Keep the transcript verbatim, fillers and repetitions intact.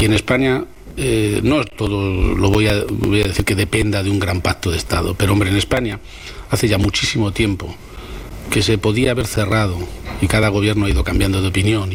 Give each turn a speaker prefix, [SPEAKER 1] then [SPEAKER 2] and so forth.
[SPEAKER 1] Y en España eh, no todo lo voy a, voy a decir que dependa de un gran pacto de Estado, pero hombre, en España hace ya muchísimo tiempo que se podía haber cerrado y cada gobierno ha ido cambiando de opinión.